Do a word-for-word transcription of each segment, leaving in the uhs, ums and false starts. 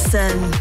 Robertson.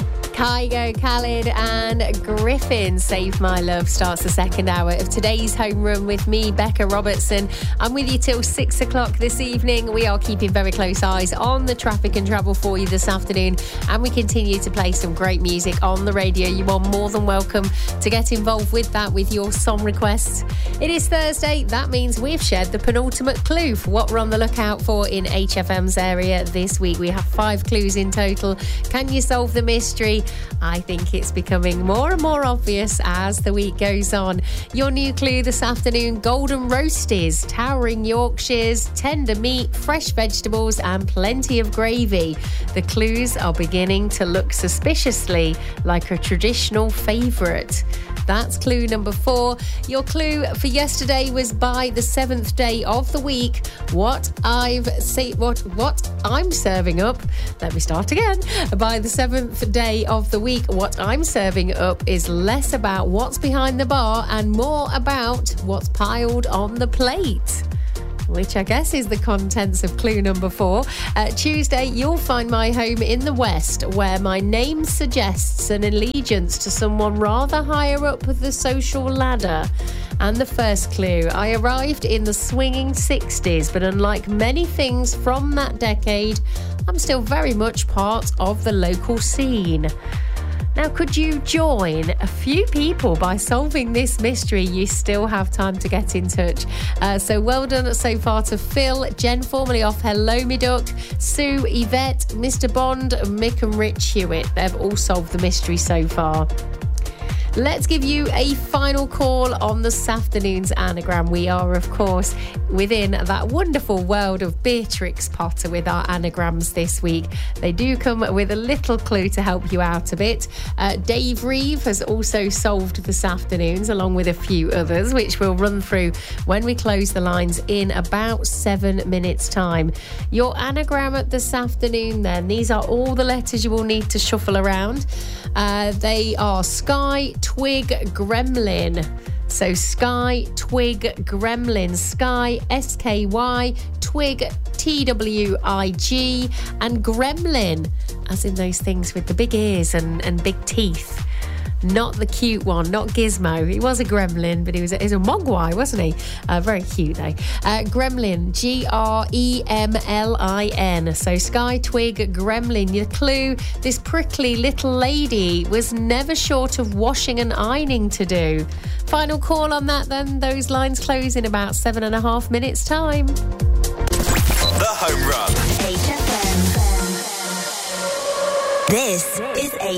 Kygo, Khalid and Griffin, Save My Love starts the second hour of today's Home Run with me, Becca Robertson. I'm with you till six o'clock this evening. We are keeping very close eyes on the traffic and travel for you this afternoon, and we continue to play some great music on the radio. You are more than welcome to get involved with that with your song requests. It is Thursday. That means we've shared the penultimate clue for what we're on the lookout for in H F M's area this week. We have five clues in total. Can you solve the mystery? I think it's becoming more and more obvious as the week goes on. Your new clue this afternoon: golden roasties, towering Yorkshires, tender meat, fresh vegetables and plenty of gravy. The clues are beginning to look suspiciously like a traditional favourite. That's clue number four. Your clue for yesterday was by the seventh day of the week. What I've say, what what I'm serving up. Let me start again. By the seventh day of the week, what I'm serving up is less about what's behind the bar and more about what's piled on the plate, which I guess is the contents of clue number four. Uh, Tuesday, you'll find my home in the West, where my name suggests an allegiance to someone rather higher up the social ladder. And the first clue: I arrived in the swinging sixties, but unlike many things from that decade, I'm still very much part of the local scene. Now, could you join a few people by solving this mystery? You still have time to get in touch. Uh, so well done so far to Phil, Jen, formerly off Hello Me Duck, Sue, Yvette, Mister Bond, Mick and Rich Hewitt. They've all solved the mystery so far. Let's give you a final call on this afternoon's anagram. We are, of course, within that wonderful world of Beatrix Potter with our anagrams this week. They do come with a little clue to help you out a bit. Uh, Dave Reeve has also solved this afternoon's, along with a few others, which we'll run through when we close the lines in about seven minutes' time. Your anagram at this afternoon, then, these are all the letters you will need to shuffle around. Uh, they are Sky, Twig, Gremlin. So Sky, Twig, Gremlin. Sky, S K Y, Twig, T W I G, and Gremlin, as in those things with the big ears and, and big teeth. Not the cute one, not Gizmo. He was a gremlin, but he was a, he was a mogwai, wasn't he? Uh, very cute, though. Uh, gremlin, G R E M L I N. So Sky, Twig, Gremlin. Your clue: this prickly little lady was never short of washing and ironing to do. Final call on that, then. Those lines close in about seven and a half minutes' time. The Home Run. H F M. This is H